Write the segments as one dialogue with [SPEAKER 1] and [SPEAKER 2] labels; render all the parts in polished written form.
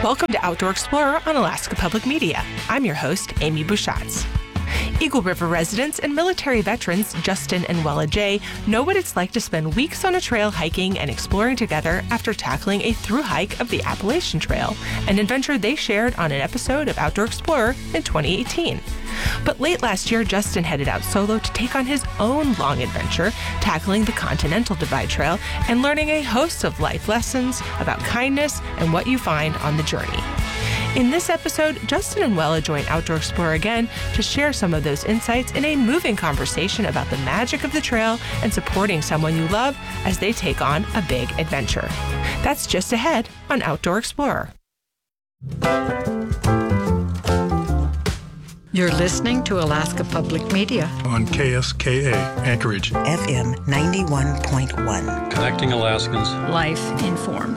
[SPEAKER 1] Welcome to Outdoor Explorer on Alaska Public Media. I'm your host, Amy Buschatz. Eagle River residents and military veterans Justin and Wella J know what it's like to spend weeks on a trail hiking and exploring together after tackling a thru hike of the Appalachian Trail, an adventure they shared on an episode of Outdoor Explorer in 2018. But late last year, Justin headed out solo to take on his own long adventure, tackling the Continental Divide Trail and learning a host of life lessons about kindness and what you find on the journey. In this episode, Justin and Wella join Outdoor Explorer again to share some of those insights in a moving conversation about the magic of the trail and supporting someone you love as they take on a big adventure. That's just ahead on Outdoor Explorer.
[SPEAKER 2] You're listening to Alaska Public Media
[SPEAKER 3] on KSKA Anchorage
[SPEAKER 4] FM 91.1.
[SPEAKER 5] Connecting Alaskans.
[SPEAKER 2] Life Informed.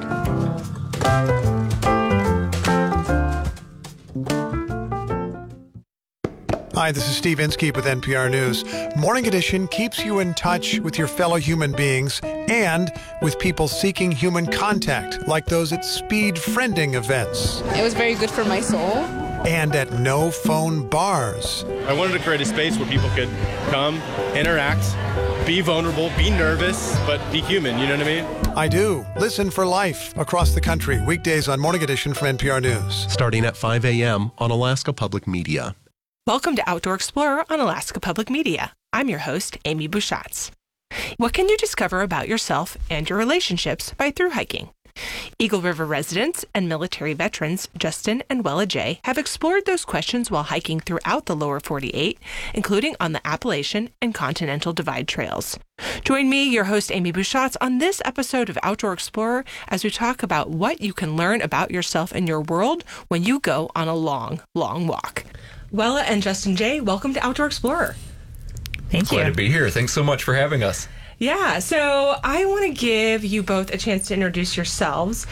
[SPEAKER 3] Hi, this is Steve Inskeep with NPR News. Morning Edition keeps you in touch with your fellow human beings and with people seeking human contact, like those at speed friending events.
[SPEAKER 6] It was very good for my soul.
[SPEAKER 3] And at no-phone bars.
[SPEAKER 7] I wanted to create a space where people could come, interact, be vulnerable, be nervous, but be human, you know what I mean?
[SPEAKER 3] I do. Listen for life across the country, weekdays on Morning Edition from NPR News.
[SPEAKER 8] Starting at 5 a.m. on Alaska Public Media.
[SPEAKER 1] Welcome to Outdoor Explorer on Alaska Public Media. I'm your host, Amy Buschatz. What can you discover about yourself and your relationships by thru hiking? Eagle River residents and military veterans Justin and Wella J have explored those questions while hiking throughout the lower 48, including on the Appalachian and Continental Divide trails. Join me, your host Amy Buschatz, on this episode of Outdoor Explorer as we talk about what you can learn about yourself and your world when you go on a long, long walk. Wella and Justin J, welcome to Outdoor Explorer.
[SPEAKER 9] Thank you. Glad to be here. Thanks so much for having us.
[SPEAKER 1] Yeah, so I want to give you both a chance to introduce yourselves.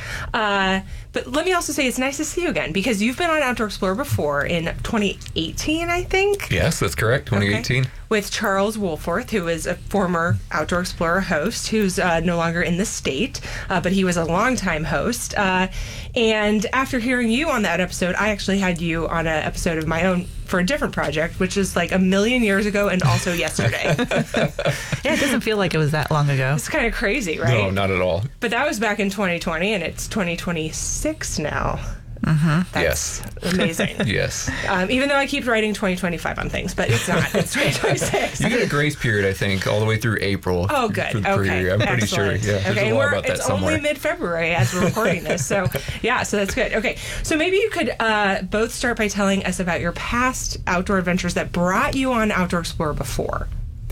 [SPEAKER 1] But let me also say it's nice to see you again because you've been on Outdoor Explorer before in 2018, I think.
[SPEAKER 9] Yes, that's correct, 2018.
[SPEAKER 1] Okay. With Charles Woolforth, who is a former Outdoor Explorer host who's no longer in the state, but he was a longtime host. And after hearing you on that episode, I actually had you on an episode of my own for a different project, which is like a million years ago and also yesterday.
[SPEAKER 10] Yeah, it doesn't feel like it was that long ago.
[SPEAKER 1] It's kind of crazy, right?
[SPEAKER 9] No, not at all.
[SPEAKER 1] But that was back in 2020, and it's 2026 now.
[SPEAKER 10] Mm-hmm.
[SPEAKER 1] That's amazing.
[SPEAKER 9] Yes.
[SPEAKER 1] Even though I keep writing 2025 on things, but it's not. It's 2026.
[SPEAKER 9] You get a grace period, I think, all the way through April.
[SPEAKER 1] Oh, good.
[SPEAKER 9] Okay. I'm pretty sure. Yeah.
[SPEAKER 1] Okay.
[SPEAKER 9] There's a law about that
[SPEAKER 1] it's
[SPEAKER 9] somewhere.
[SPEAKER 1] only mid-February as we're recording this. So, yeah, so that's good. Okay. So maybe you could both start by telling us about your past outdoor adventures that brought you on Outdoor Explorer before.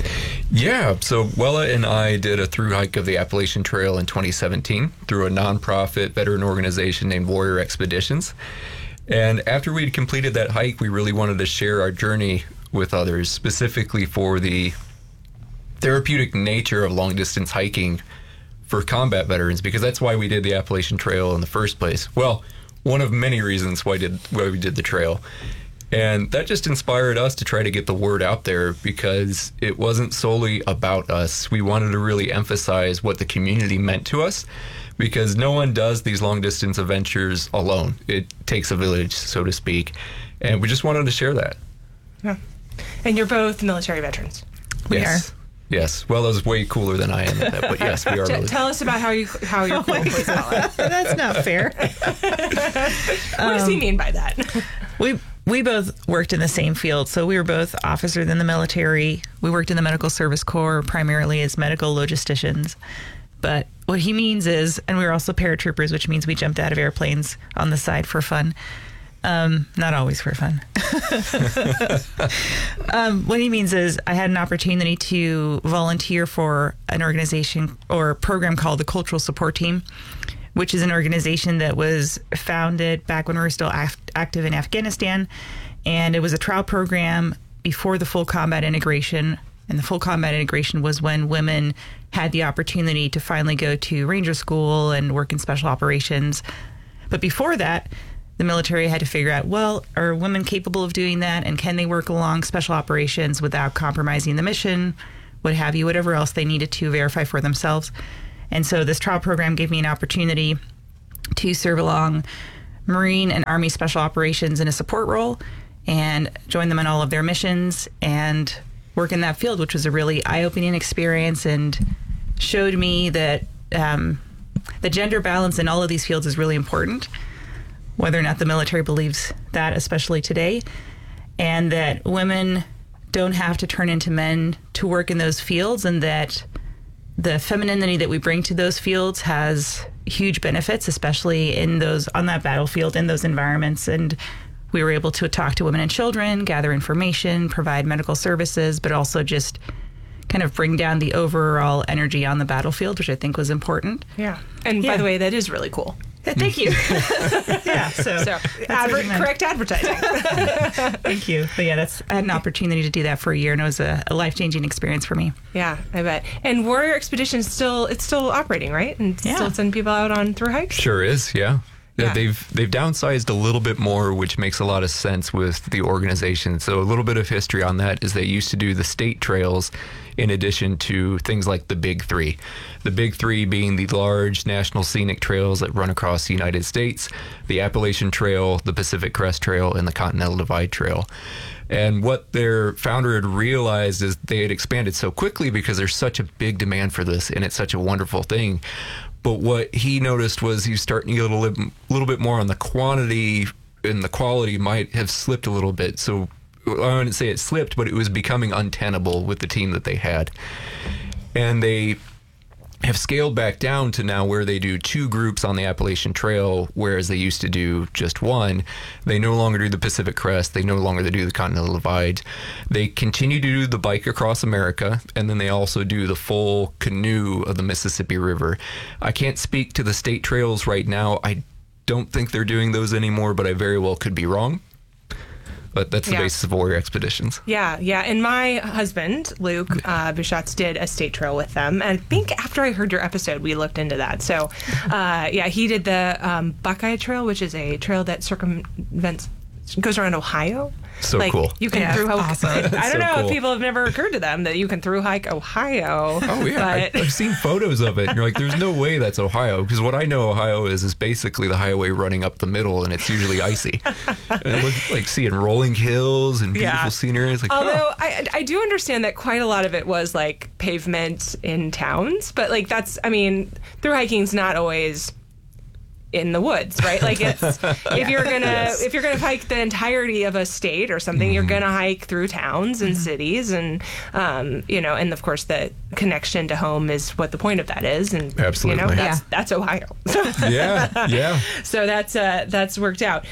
[SPEAKER 9] Yeah, so Wella and I did a thru hike of the Appalachian Trail in 2017 through a nonprofit veteran organization named Warrior Expeditions. And after we'd completed that hike, we really wanted to share our journey with others, specifically for the therapeutic nature of long-distance hiking for combat veterans, because that's why we did the Appalachian Trail in the first place. Well, one of many reasons why we did the trail. And that just inspired us to try to get the word out there because it wasn't solely about us. We wanted to really emphasize what the community meant to us because no one does these long distance adventures alone. It takes a village, so to speak. And we just wanted to share that.
[SPEAKER 1] Yeah. And you're both military veterans.
[SPEAKER 9] Yes. Yes. Well, that's way cooler than I am at that, but yes, we are.
[SPEAKER 1] Tell us about how you're cool, please, Wella.
[SPEAKER 10] That's not fair.
[SPEAKER 1] What does he mean by that?
[SPEAKER 10] We both worked in the same field, so we were both officers in the military. We worked in the Medical Service Corps primarily as medical logisticians. But what he means is, and we were also paratroopers, which means we jumped out of airplanes on the side for fun. Not always for fun. What he means is I had an opportunity to volunteer for an organization or program called the Cultural Support Team, which is an organization that was founded back when we were still active in Afghanistan. And it was a trial program before the full combat integration. And the full combat integration was when women had the opportunity to finally go to Ranger School and work in special operations. But before that, the military had to figure out, well, are women capable of doing that? And can they work along special operations without compromising the mission, what have you, whatever else they needed to verify for themselves. And so this trial program gave me an opportunity to serve along Marine and Army Special Operations in a support role and join them in all of their missions and work in that field, which was a really eye-opening experience and showed me that the gender balance in all of these fields is really important, whether or not the military believes that, especially today, and that women don't have to turn into men to work in those fields, and that the femininity that we bring to those fields has huge benefits, especially in those on that battlefield, in those environments. And we were able to talk to women and children, gather information, provide medical services, but also just kind of bring down the overall energy on the battlefield, which I think was important.
[SPEAKER 1] Yeah. And by the way, that is really cool.
[SPEAKER 10] Thank you. Yeah. So
[SPEAKER 1] correct advertising.
[SPEAKER 10] Thank you. But yeah, I had an opportunity to do that for a year, and it was a life-changing experience for me.
[SPEAKER 1] Yeah, I bet. And Warrior Expedition it's still operating, right? And still sending people out on through hikes?
[SPEAKER 9] Sure is, yeah. They've downsized a little bit more, which makes a lot of sense with the organization. So a little bit of history on that is they used to do the state trails in addition to things like the Big Three. The Big Three being the large national scenic trails that run across the United States, the Appalachian Trail, the Pacific Crest Trail, and the Continental Divide Trail. And what their founder had realized is they had expanded so quickly because there's such a big demand for this, and it's such a wonderful thing. But what he noticed was he was starting to get a little bit more on the quantity, and the quality might have slipped a little bit. So I wouldn't say it slipped, but it was becoming untenable with the team that they had. And they have scaled back down to now where they do 2 groups on the Appalachian Trail, whereas they used to do just 1. They no longer do the Pacific Crest. They no longer do the Continental Divide. They continue to do the Bike Across America, and then they also do the full canoe of the Mississippi River. I can't speak to the state trails right now. I don't think they're doing those anymore, but I very well could be wrong. But that's the basis of Warrior Expeditions.
[SPEAKER 1] Yeah. And my husband, Luke Buchatz, did a state trail with them. And I think after I heard your episode, we looked into that. So, he did the Buckeye Trail, which is a trail that goes around Ohio.
[SPEAKER 9] So cool.
[SPEAKER 1] You can through
[SPEAKER 10] awesome.
[SPEAKER 1] I don't know if people have never occurred to them that you can through hike Ohio.
[SPEAKER 9] Oh yeah, I've seen photos of it. And you're like, there's no way that's Ohio, because what I know Ohio is basically the highway running up the middle, and it's usually icy. And it looks like seeing rolling hills and beautiful scenery. It's like,
[SPEAKER 1] although I do understand that quite a lot of it was like pavement in towns, but like through hiking's not always in the woods, right? Like it's if you're gonna hike the entirety of a state or something, you're gonna hike through towns and cities, and and of course the connection to home is what the point of that is, and
[SPEAKER 9] absolutely,
[SPEAKER 1] that's Ohio.
[SPEAKER 9] yeah.
[SPEAKER 1] So that's worked out.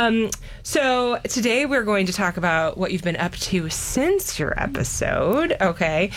[SPEAKER 1] So today we're going to talk about what you've been up to since your episode, okay?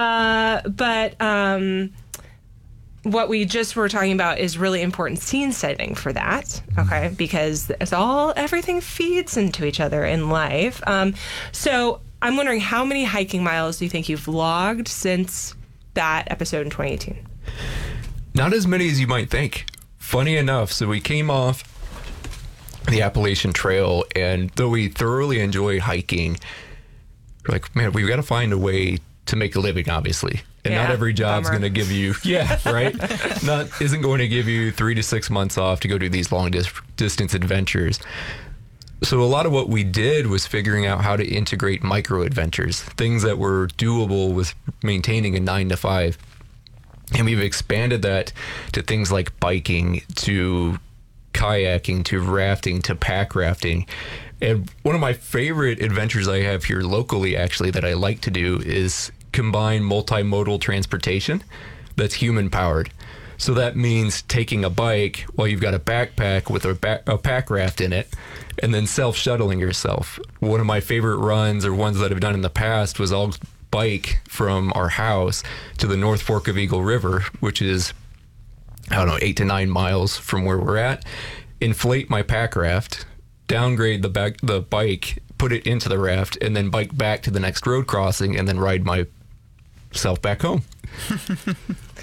[SPEAKER 1] What we just were talking about is really important scene setting for that, okay? Because everything feeds into each other in life. So I'm wondering, how many hiking miles do you think you've logged since that episode in 2018?
[SPEAKER 9] Not as many as you might think. Funny enough, so we came off the Appalachian Trail, and though we thoroughly enjoy hiking, we're like, man, we've got to find a way to make a living, obviously. And not every job's going to give you, right? Isn't going to give you 3 to 6 months off to go do these long distance adventures. So a lot of what we did was figuring out how to integrate micro adventures, things that were doable with maintaining a 9 to 5. And we've expanded that to things like biking, to kayaking, to rafting, to pack rafting. And one of my favorite adventures I have here locally, actually, that I like to do is combine multimodal transportation that's human powered. So that means taking a bike while you've got a backpack with a pack raft in it, and then self-shuttling yourself. One of my favorite runs, or ones that I've done in the past, was I'll bike from our house to the North Fork of Eagle River, which is, 8 to 9 miles from where we're at, inflate my pack raft, downgrade the bike, put it into the raft, and then bike back to the next road crossing, and then ride myself back home. So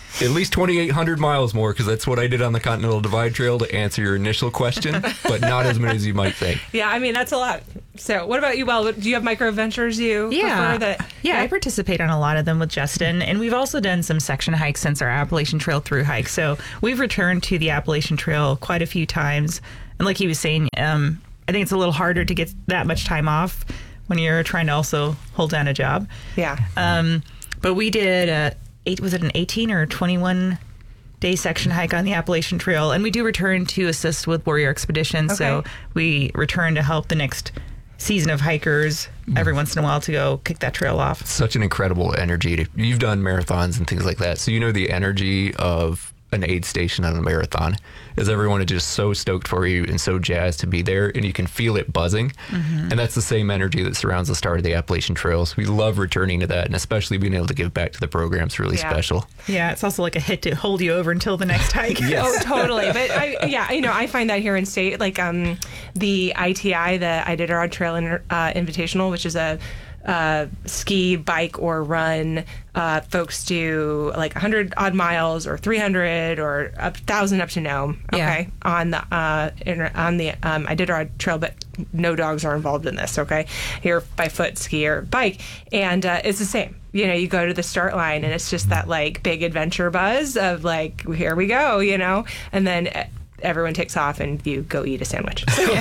[SPEAKER 9] At least 2,800 miles more, because that's what I did on the Continental Divide Trail, to answer your initial question, but not as many as you might think.
[SPEAKER 1] Yeah, I mean, that's a lot. So what about you, Well? Do you have micro adventures you prefer that?
[SPEAKER 10] Yeah, I participate on a lot of them with Justin, and we've also done some section hikes since our Appalachian Trail through hike. So we've returned to the Appalachian Trail quite a few times. And like he was saying, I think it's a little harder to get that much time off when you're trying to also hold down a job.
[SPEAKER 1] Yeah.
[SPEAKER 10] But we did, was it an 18 or 21 day section hike on the Appalachian Trail? And we do return to assist with Warrior Expeditions.
[SPEAKER 1] Okay.
[SPEAKER 10] So we return to help the next season of hikers every once in a while to go kick that trail off.
[SPEAKER 9] Such an incredible energy. You've done marathons and things like that, so you know the energy of an aid station on a marathon is everyone is just so stoked for you and so jazzed to be there, and you can feel it buzzing. And that's the same energy that surrounds the start of the Appalachian Trails. We love returning to that, and especially being able to give back to the program's really special.
[SPEAKER 10] Yeah, it's also like a hit to hold you over until the next hike.
[SPEAKER 1] Oh, totally. But I find that here in state, like the ITI, the Iditarod Trail Invitational, which is a ski, bike, or run. Folks do like 100 odd miles or 300 or 1,000 up to Nome. Okay, on the Iditarod Trail, but no dogs are involved in this. Okay, here by foot, ski, or bike, and it's the same. You know, you go to the start line and it's just that like big adventure buzz of like, here we go, you know, and then everyone takes off and you go eat a sandwich.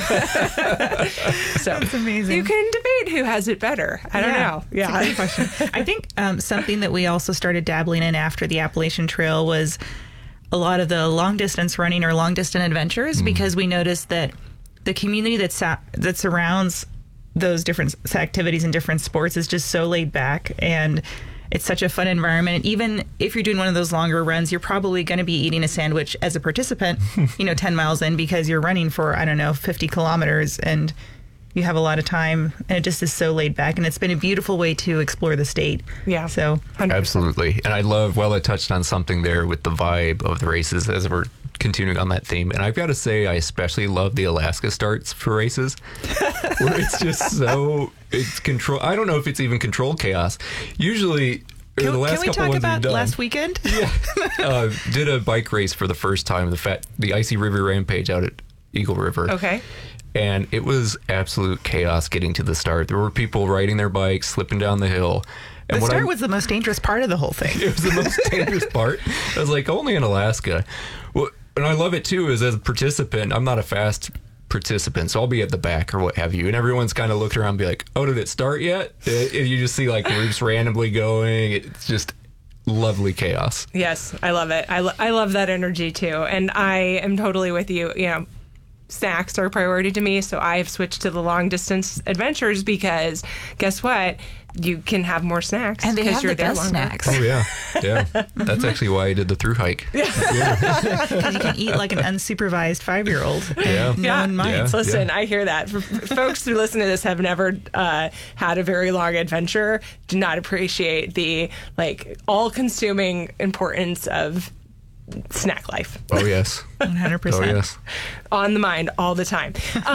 [SPEAKER 1] So
[SPEAKER 10] it's amazing.
[SPEAKER 1] You can debate who has it better. I don't know.
[SPEAKER 10] Yeah. That's a good question. I think something that we also started dabbling in after the Appalachian Trail was a lot of the long distance running or long distance adventures, because we noticed that the community that surrounds those different activities and different sports is just so laid back, and it's such a fun environment. Even if you're doing one of those longer runs, you're probably going to be eating a sandwich as a participant, 10 miles in, because you're running for, 50 kilometers, and you have a lot of time, and it just is so laid back, and it's been a beautiful way to explore the state.
[SPEAKER 1] Yeah.
[SPEAKER 10] So
[SPEAKER 1] 100%.
[SPEAKER 9] Absolutely. And I love, I touched on something there with the vibe of the races as we're continuing on that theme. And I've got to say, I especially love the Alaska starts for races, where it's just it's control. I don't know if it's even controlled chaos. Usually, the last
[SPEAKER 10] can we
[SPEAKER 9] couple
[SPEAKER 10] talk
[SPEAKER 9] ones
[SPEAKER 10] about
[SPEAKER 9] we've done,
[SPEAKER 10] last weekend?
[SPEAKER 9] Yeah. Did a bike race for the first time, the Icy River Rampage out at Eagle River.
[SPEAKER 1] Okay.
[SPEAKER 9] And it was absolute chaos getting to the start. There were people riding their bikes, slipping down the hill. And
[SPEAKER 10] the start was the most dangerous part of the whole thing.
[SPEAKER 9] It was the most dangerous part. I was like, only in Alaska. Well, and I love it too, is as a participant, I'm not a fast participant, so I'll be at the back or what have you. And everyone's kind of looking around and be like, oh, did it start yet? And you just see like groups randomly going. It's just lovely chaos.
[SPEAKER 1] Yes, I love it. I love that energy too. And I am totally with you. You know, snacks are a priority to me, so I've switched to the long distance adventures because guess what? You can have more snacks.
[SPEAKER 2] And they have
[SPEAKER 1] you're
[SPEAKER 2] the
[SPEAKER 1] there
[SPEAKER 2] best
[SPEAKER 1] longer.
[SPEAKER 2] snacks.
[SPEAKER 9] Oh, yeah. That's actually why I did the through hike.
[SPEAKER 10] Because you can eat like an unsupervised 5-year-old.
[SPEAKER 9] Yeah.
[SPEAKER 10] No one minds.
[SPEAKER 9] Yeah.
[SPEAKER 1] Listen, I hear that. For folks who listen to this have never had a very long adventure, do not appreciate the all-consuming importance of snack life.
[SPEAKER 9] Oh, yes.
[SPEAKER 10] 100%.
[SPEAKER 9] Oh, yes.
[SPEAKER 1] On the mind all the time.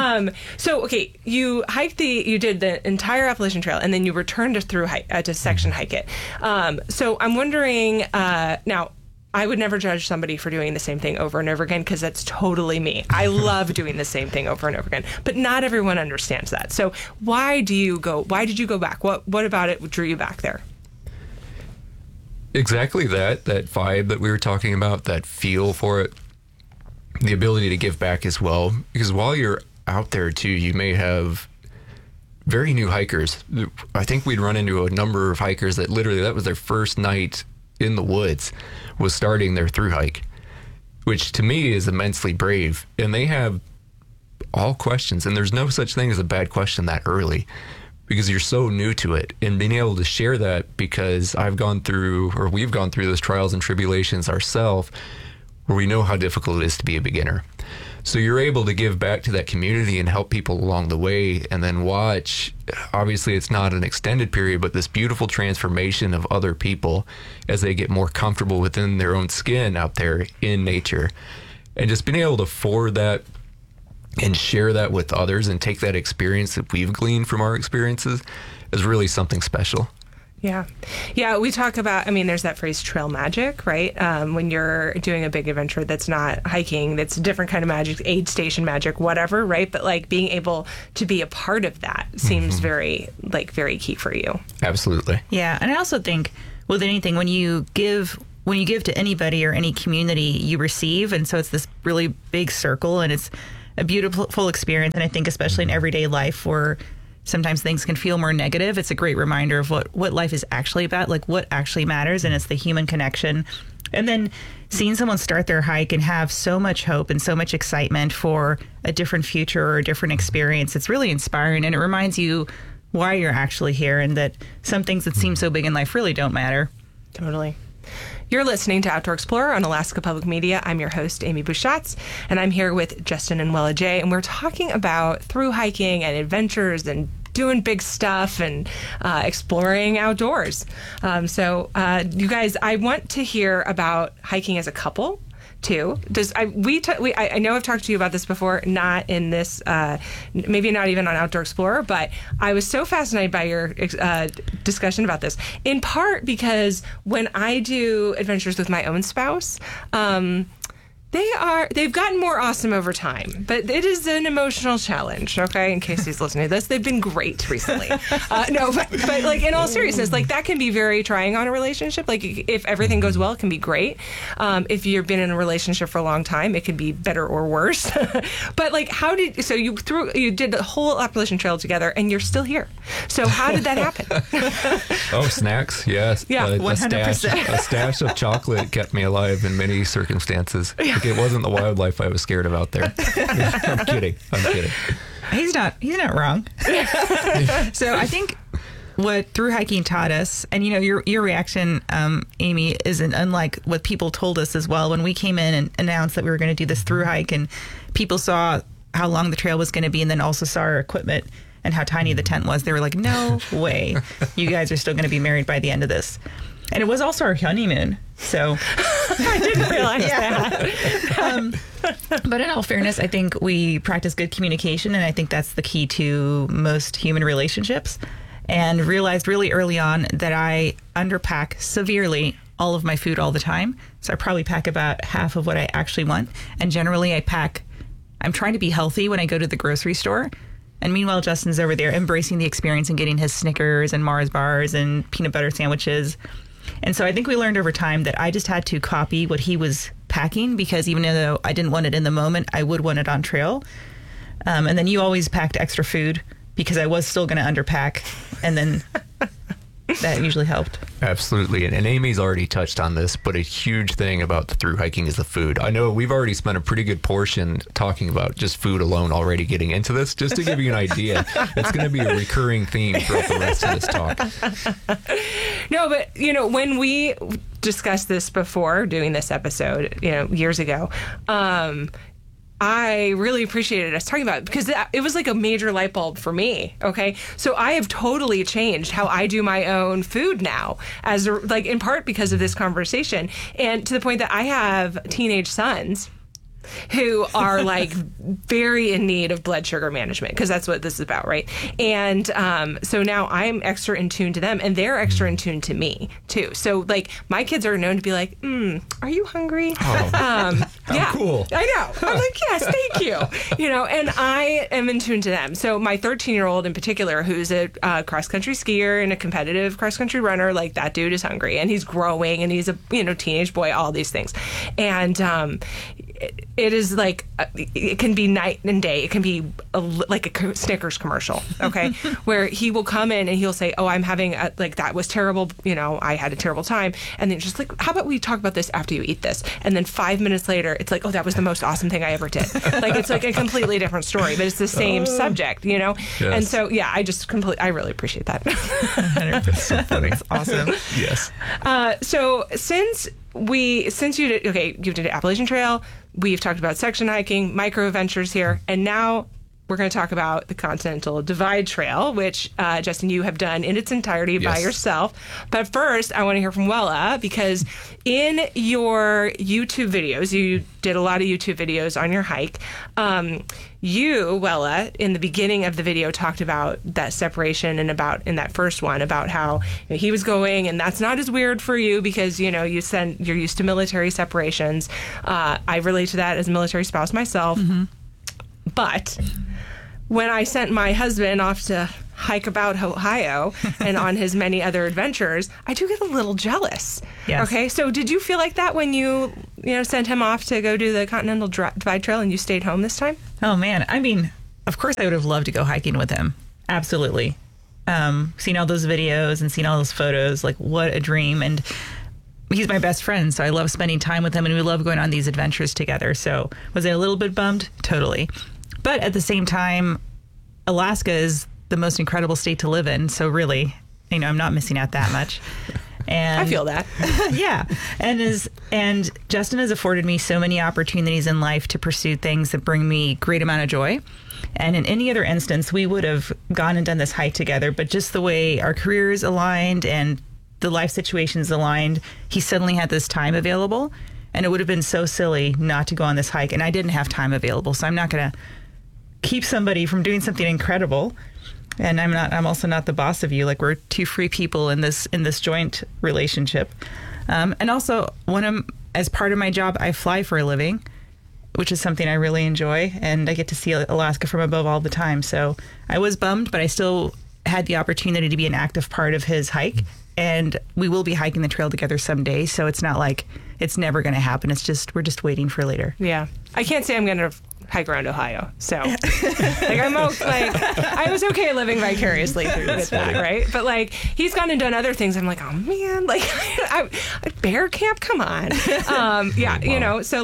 [SPEAKER 1] So, okay, you did the entire Appalachian Trail, and then you returned to section hike it. So I'm wondering, now, I would never judge somebody for doing the same thing over and over again, because that's totally me. I love doing the same thing over and over again, but not everyone understands that. So why did you go back? What about it drew you back there?
[SPEAKER 9] Exactly that vibe that we were talking about, that feel for it, the ability to give back as well. Because while you're out there too, you may have very new hikers. I think we'd run into a number of hikers that literally that was their first night in the woods, was starting their through hike, which to me is immensely brave. And they have all questions, and there's no such thing as a bad question that early, because you're so new to it. And being able to share that, because we've gone through those trials and tribulations ourselves, where we know how difficult it is to be a beginner. So you're able to give back to that community and help people along the way, and then watch, obviously it's not an extended period, but this beautiful transformation of other people as they get more comfortable within their own skin out there in nature. And just being able to forward that and share that with others and take that experience that we've gleaned from our experiences is really something special.
[SPEAKER 1] Yeah. Yeah, we talk about, there's that phrase trail magic, right? When you're doing a big adventure that's not hiking, that's a different kind of magic, aid station magic, whatever, right? But like being able to be a part of that seems very key for you.
[SPEAKER 9] Absolutely.
[SPEAKER 10] Yeah. And I also think with anything, when you give to anybody or any community, you receive. And so it's this really big circle, and it's a beautiful experience. And I think especially in everyday life where sometimes things can feel more negative, it's a great reminder of what life is actually about, like what actually matters, and it's the human connection. And then seeing someone start their hike and have so much hope and so much excitement for a different future or a different experience, it's really inspiring, and it reminds you why you're actually here, and that some things that seem so big in life really don't matter.
[SPEAKER 1] Totally. You're listening to Outdoor Explorer on Alaska Public Media. I'm your host, Amy Buschatz, and I'm here with Justin and Wella J, and we're talking about through hiking and adventures and doing big stuff and exploring outdoors. You guys, I want to hear about hiking as a couple too. I know I've talked to you about this before, not in this, maybe not even on Outdoor Explorer, but I was so fascinated by your discussion about this, in part because when I do adventures with my own spouse, they've gotten more awesome over time, but it is an emotional challenge, okay? In case he's listening to this, they've been great recently. But like in all seriousness, like that can be very trying on a relationship. Like if everything goes well, it can be great. If you've been in a relationship for a long time, it can be better or worse. But like, you did the whole Appalachian Trail together, and you're still here. So how did that happen?
[SPEAKER 9] Oh, snacks, yes.
[SPEAKER 1] Yeah,
[SPEAKER 10] 100%.
[SPEAKER 9] A stash of chocolate kept me alive in many circumstances. It wasn't the wildlife I was scared of out there. I'm kidding.
[SPEAKER 10] He's not wrong. So I think what through hiking taught us, and your reaction, Amy, isn't unlike what people told us as well when we came in and announced that we were going to do this through hike, and people saw how long the trail was going to be, and then also saw our equipment and how tiny the tent was. They were like, "No way, you guys are still going to be married by the end of this." And it was also our honeymoon, so
[SPEAKER 1] I didn't realize that.
[SPEAKER 10] But in all fairness, I think we practice good communication, and I think that's the key to most human relationships. And realized really early on that I underpack severely all of my food all the time. So I probably pack about half of what I actually want. And generally I'm trying to be healthy when I go to the grocery store. And meanwhile, Justin's over there embracing the experience and getting his Snickers and Mars bars and peanut butter sandwiches. And so I think we learned over time that I just had to copy what he was packing, because even though I didn't want it in the moment, I would want it on trail. And then you always packed extra food because I was still going to underpack. And then that usually helped.
[SPEAKER 9] Absolutely. And Amy's already touched on this, but a huge thing about the through hiking is the food. I know we've already spent a pretty good portion talking about just food alone already getting into this. Just to give you an idea, it's going to be a recurring theme throughout the rest of this talk.
[SPEAKER 1] No, but, when we discussed this before doing this episode, years ago, I really appreciated us talking about it because it was like a major light bulb for me. Okay. So I have totally changed how I do my own food now, in part because of this conversation, and to the point that I have teenage sons who are like very in need of blood sugar management, because that's what this is about, right? And so now I'm extra in tune to them, and they're extra in tune to me too. So like my kids are known to be like, "Are you hungry?"
[SPEAKER 9] Yeah, cool.
[SPEAKER 1] I know. I'm like, yes, thank you. And I am in tune to them. So my 13-year-old in particular, who's a cross-country skier and a competitive cross-country runner, like that dude is hungry, and he's growing, and he's a teenage boy, all these things, and it is like it can be night and day. It can be like a Snickers commercial, okay, where he will come in and he'll say, "Oh, I'm having that was terrible. I had a terrible time." And then just like, "How about we talk about this after you eat this?" And then 5 minutes later, it's like, "Oh, that was the most awesome thing I ever did." Like it's like a completely different story, but it's the same subject, Yes. And so I really appreciate that.
[SPEAKER 10] That's so funny. That's awesome.
[SPEAKER 9] Yes.
[SPEAKER 1] So since you did Appalachian Trail, we've talked about section hiking, micro adventures here, and now we're going to talk about the Continental Divide Trail, which, Justin, you have done in its entirety by yourself. But first, I want to hear from Wella, because in your YouTube videos, you did a lot of YouTube videos on your hike. You, Wella, in the beginning of the video talked about that separation and about, in that first one, about how he was going, and that's not as weird for you because, you're used to military separations. I relate to that as a military spouse myself. Mm-hmm. But when I sent my husband off to hike about Ohio and on his many other adventures, I do get a little jealous. Yes. Okay, so did you feel like that when you sent him off to go do the Continental Divide Trail and you stayed home this time?
[SPEAKER 10] Oh, man. I mean, of course I would have loved to go hiking with him. Absolutely. Seen all those videos and seen all those photos, like what a dream. And he's my best friend, so I love spending time with him, and we love going on these adventures together. So was I a little bit bummed? Totally. But at the same time, Alaska is the most incredible state to live in. So really, I'm not missing out that much. And
[SPEAKER 1] I feel that.
[SPEAKER 10] Yeah. And Justin has afforded me so many opportunities in life to pursue things that bring me great amount of joy. And in any other instance, we would have gone and done this hike together. But just the way our careers aligned and the life situations aligned, he suddenly had this time available. And it would have been so silly not to go on this hike. And I didn't have time available. So I'm not going to keep somebody from doing something incredible. And I'm also not the boss of you. Like, we're two free people in this joint relationship. And also, as part of my job, I fly for a living, which is something I really enjoy. And I get to see Alaska from above all the time. So I was bummed, but I still had the opportunity to be an active part of his hike. And we will be hiking the trail together someday. So it's not like it's never going to happen. We're just waiting for later.
[SPEAKER 1] Yeah. I can't say I'm going to hike around Ohio. So I was okay living vicariously through that, right? But he's gone and done other things. I'm like, oh man, bear camp, come on. So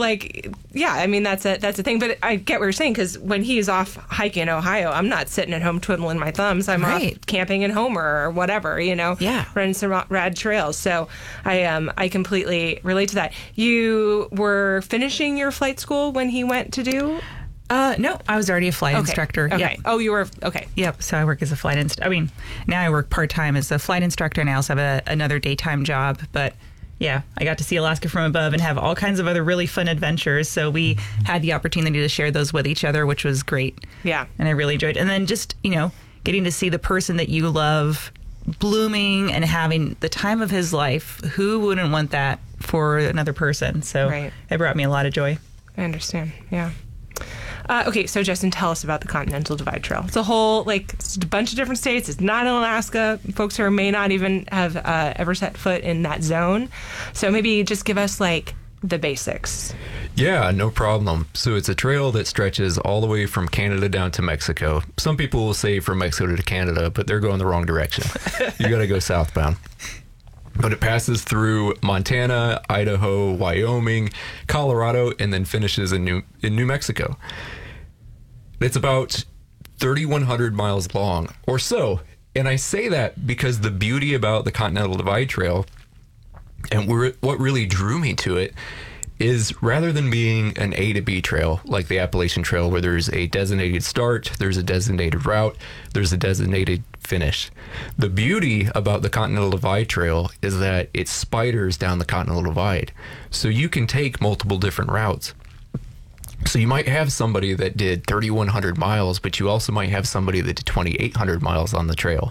[SPEAKER 1] I mean, that's a thing. But I get what you're saying, because when he's off hiking in Ohio, I'm not sitting at home twiddling my thumbs. I'm off camping in Homer or whatever, running some rad trails. So I completely relate to that. You were finishing your flight school when he went to do?
[SPEAKER 10] No, I was already a flight instructor.
[SPEAKER 1] Okay.
[SPEAKER 10] Yep.
[SPEAKER 1] Oh, you were? Okay.
[SPEAKER 10] Yep. So I work as a flight instructor. I mean, now I work part-time as a flight instructor, and I also have another daytime job. But yeah, I got to see Alaska from above and have all kinds of other really fun adventures. So we had the opportunity to share those with each other, which was great.
[SPEAKER 1] Yeah.
[SPEAKER 10] And I really enjoyed it. And then just, getting to see the person that you love blooming and having the time of his life. Who wouldn't want that for another person? So it brought me a lot of joy.
[SPEAKER 1] I understand. Yeah. Okay, so Justin, tell us about the Continental Divide Trail. It's a whole, it's a bunch of different states. It's not in Alaska. Folks who may not even have ever set foot in that zone. So maybe just give us, the basics.
[SPEAKER 9] Yeah, no problem. So it's a trail that stretches all the way from Canada down to Mexico. Some people will say from Mexico to Canada, but they're going the wrong direction. You got to go southbound. But it passes through Montana, Idaho, Wyoming, Colorado, and then finishes in New Mexico. It's about 3,100 miles long or so. And I say that because the beauty about the Continental Divide Trail and what really drew me to it is, rather than being an A to B trail like the Appalachian Trail, where there's a designated start, there's a designated route, there's a designated finish. The beauty about the Continental Divide Trail is that it spiders down the Continental Divide. So you can take multiple different routes. So you might have somebody that did 3,100 miles, but you also might have somebody that did 2,800 miles on the trail.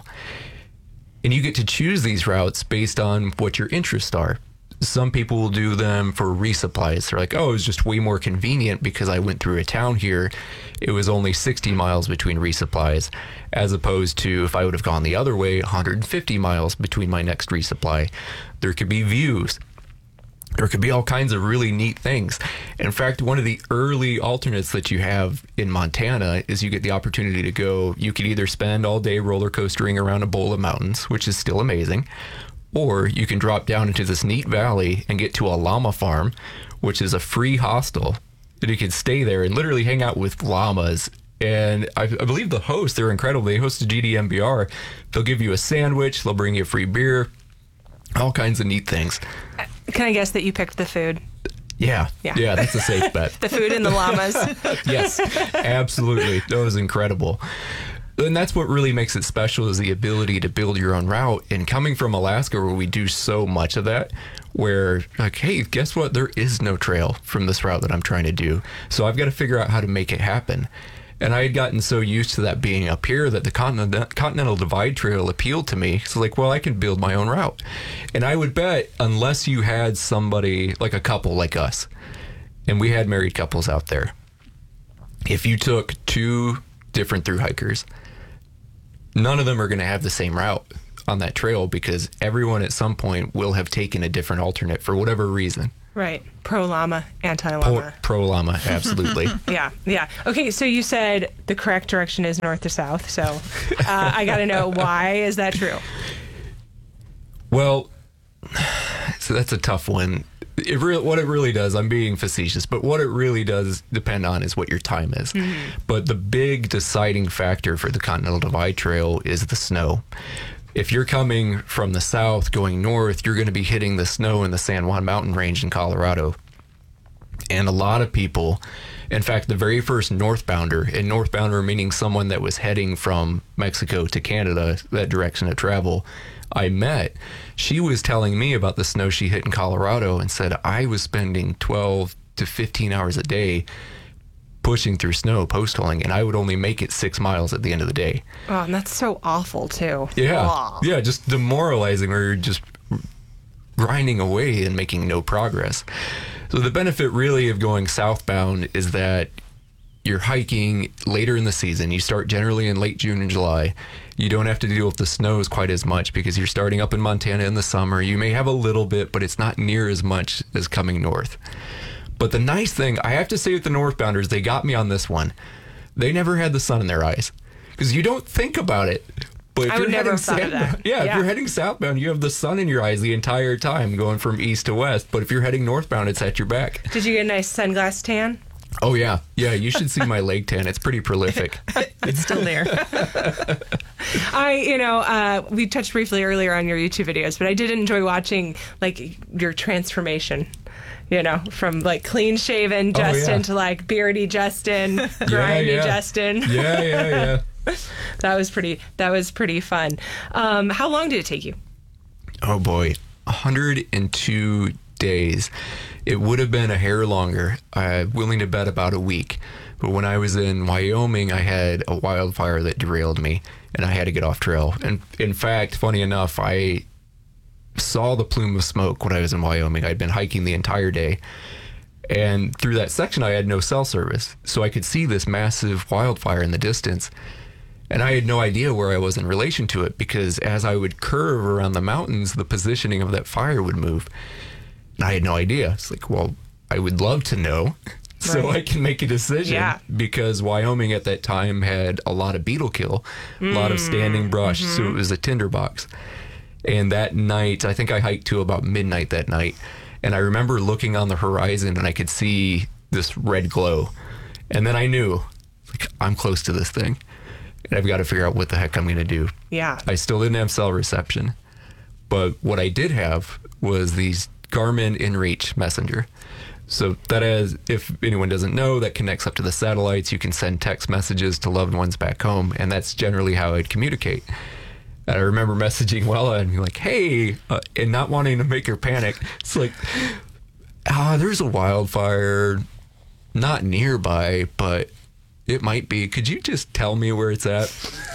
[SPEAKER 9] And you get to choose these routes based on what your interests are. Some people will do them for resupplies. They're like, oh, it was just way more convenient because I went through a town here. It was only 60 miles between resupplies, as opposed to if I would have gone the other way, 150 miles between my next resupply. There could be views. There could be all kinds of really neat things. In fact, one of the early alternates that you have in Montana is you get the opportunity to go. You could either spend all day roller coastering around a bowl of mountains, which is still amazing, or you can drop down into this neat valley and get to a llama farm, which is a free hostel. And you can stay there and literally hang out with llamas. And I believe the hosts, they're incredible. They host a GDMBR. They'll give you a sandwich. They'll bring you a free beer. All kinds of neat things.
[SPEAKER 1] Can I guess that you picked the food?
[SPEAKER 9] Yeah, that's a safe bet.
[SPEAKER 1] The food and the llamas.
[SPEAKER 9] Yes, absolutely. That was incredible. And that's what really makes it special, is the ability to build your own route. And coming from Alaska, where we do so much of that, where like, hey, guess what? There is no trail from this route that I'm trying to do. So I've got to figure out how to make it happen. And I had gotten so used to that being up here that the Continental Divide Trail appealed to me. So like, well, I can build my own route. And I would bet, unless you had somebody like a couple like us, and we had married couples out there, if you took two different thru hikers, none of them are going to have the same route on that trail, because everyone at some point will have taken a different alternate for whatever reason.
[SPEAKER 1] Right. Pro-llama, anti-llama.
[SPEAKER 9] Pro-llama, absolutely.
[SPEAKER 1] Yeah. Okay, so you said the correct direction is north to south, so I got to know, why is that true?
[SPEAKER 9] Well, so that's a tough one. What it really does, I'm being facetious, but what it really does depend on is what your time is. But the big deciding factor for the Continental Divide Trail is the snow. If you're coming from the south going north, you're going to be hitting the snow in the San Juan Mountain Range in Colorado. And a lot of people, in fact, the very first northbounder, and northbounder meaning someone that was heading from Mexico to Canada, that direction of travel, I met, she was telling me about the snow she hit in Colorado and said, I was spending 12 to 15 hours a day pushing through snow post-holing, and I would only make it 6 miles at the end of the day.
[SPEAKER 1] Oh, and that's so awful, too.
[SPEAKER 9] Yeah.
[SPEAKER 1] Aww.
[SPEAKER 9] Yeah, just demoralizing, where you're just grinding away and making no progress. So the benefit really of going southbound is that you're hiking later in the season. You start generally in late June and July. You don't have to deal with the snows quite as much, because you're starting up in Montana in the summer. You may have a little bit, but it's not near as much as coming north. But the nice thing, I have to say with the northbounders, they got me on this one. They never had the sun in their eyes, because you don't think about it. But if
[SPEAKER 1] I would never have thought of that.
[SPEAKER 9] Yeah, if you're heading southbound, you have the sun in your eyes the entire time going from east to west. But if you're heading northbound, it's at your back.
[SPEAKER 1] Did you get a nice sunglass tan?
[SPEAKER 9] Oh, yeah. Yeah, you should see my leg tan. It's pretty prolific.
[SPEAKER 10] It's still there.
[SPEAKER 1] We touched briefly earlier on your YouTube videos, but I did enjoy watching like your transformation. From like clean shaven Justin to like beardy Justin, grindy Justin.
[SPEAKER 9] Yeah.
[SPEAKER 1] That was pretty fun. How long did it take you?
[SPEAKER 9] Oh boy, 102 days. It would have been a hair longer. I'm willing to bet about a week. But when I was in Wyoming, I had a wildfire that derailed me, and I had to get off trail. And in fact, funny enough, I saw the plume of smoke when I was in Wyoming. I'd been hiking the entire day, and through that section I had no cell service, so I could see this massive wildfire in the distance, and I had no idea where I was in relation to it, because as I would curve around the mountains, the positioning of that fire would move, and I had no idea. It's like, well, I would love to know so I can make a decision, because Wyoming at that time had a lot of beetle kill, a lot of standing brush, so it was a tinderbox. And that night, I think I hiked to about midnight that night. And I remember looking on the horizon, and I could see this red glow. And then I knew, like, I'm close to this thing, and I've got to figure out what the heck I'm going to do.
[SPEAKER 1] Yeah.
[SPEAKER 9] I still didn't have cell reception. But what I did have was these Garmin InReach Messenger. So that is, if anyone doesn't know, that connects up to the satellites. You can send text messages to loved ones back home. And that's generally how I'd communicate. And I remember messaging Wella and being like, hey, and not wanting to make her panic. It's like, there's a wildfire not nearby, but it might be. Could you just tell me where it's at?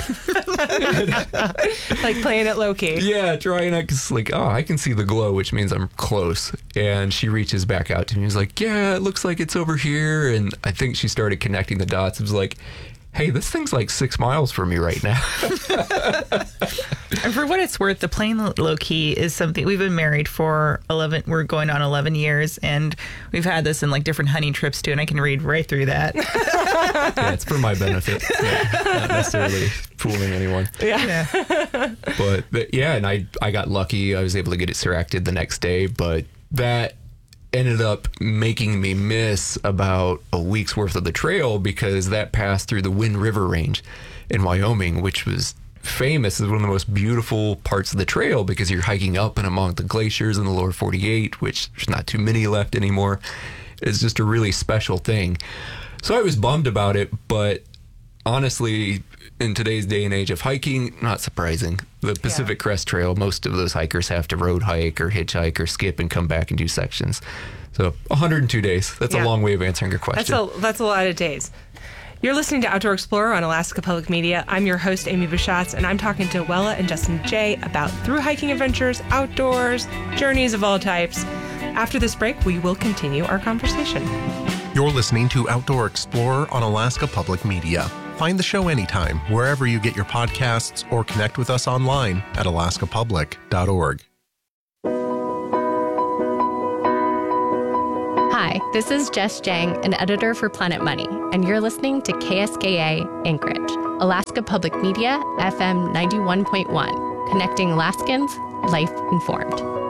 [SPEAKER 1] Like playing it low key.
[SPEAKER 9] Yeah, trying it. Cause like, I can see the glow, which means I'm close. And she reaches back out to me. She's like, yeah, it looks like it's over here. And I think she started connecting the dots. It was like, hey, this thing's like 6 miles from me right now.
[SPEAKER 10] And for what it's worth, the plain low key is something we've been married for 11. We're going on 11 years, and we've had this in like different hunting trips too. And I can read right through that.
[SPEAKER 9] Yeah, it's for my benefit, not necessarily fooling anyone.
[SPEAKER 1] Yeah.
[SPEAKER 9] But yeah, and I got lucky. I was able to get it suracted the next day, but that ended up making me miss about a week's worth of the trail, because that passed through the Wind River Range in Wyoming, which was famous as one of the most beautiful parts of the trail because you're hiking up and among the glaciers in the lower 48, which there's not too many left anymore. It's just a really special thing. So I was bummed about it, but honestly, in today's day and age of hiking, not surprising. The Pacific Crest Trail, most of those hikers have to road hike or hitchhike or skip and come back and do sections. So 102 days. That's a long way of answering your question.
[SPEAKER 1] That's a lot of days. You're listening to Outdoor Explorer on Alaska Public Media. I'm your host, Amy Buschatz, and I'm talking to Wella and Justin J. about through hiking adventures, outdoors, journeys of all types. After this break, we will continue our conversation.
[SPEAKER 8] You're listening to Outdoor Explorer on Alaska Public Media. Find the show anytime, wherever you get your podcasts, or connect with us online at alaskapublic.org.
[SPEAKER 5] Hi, this is Jess Jang, an editor for Planet Money, and you're listening to KSKA Anchorage, Alaska Public Media, FM 91.1, connecting Alaskans, life informed.